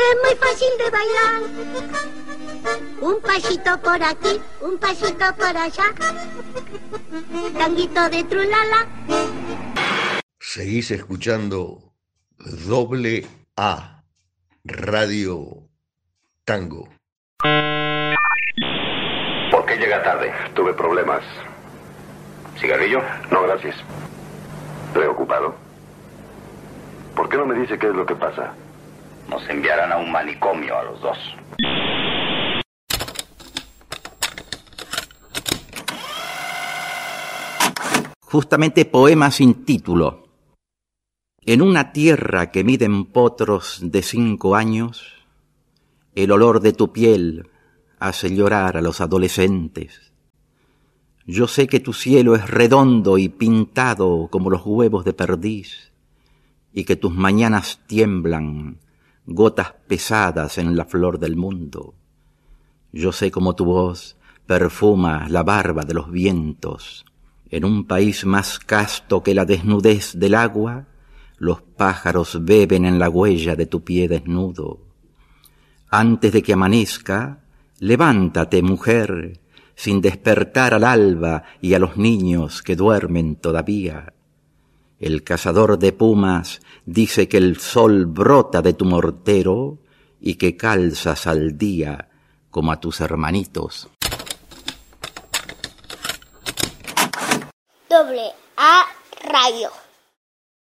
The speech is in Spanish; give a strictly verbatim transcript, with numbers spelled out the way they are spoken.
es muy fácil de bailar. Un pasito por aquí, un pasito por allá. Tanguito de trulala. Seguís escuchando Doble A, Radio Tango. ¿Por qué llega tarde? Tuve problemas. ¿Cigarrillo? No, gracias. Estoy ocupado. ¿Por qué no me dice qué es lo que pasa? Nos enviarán a un manicomio a los dos. Justamente poema sin título. En una tierra que miden potros de cinco años, el olor de tu piel hace llorar a los adolescentes. Yo sé que tu cielo es redondo y pintado como los huevos de perdiz, y que tus mañanas tiemblan gotas pesadas en la flor del mundo. Yo sé cómo tu voz perfuma la barba de los vientos. En un país más casto que la desnudez del agua, los pájaros beben en la huella de tu pie desnudo. Antes de que amanezca, levántate, mujer, sin despertar al alba y a los niños que duermen todavía. El cazador de pumas dice que el sol brota de tu mortero y que calzas al día como a tus hermanitos. Doble A Radio.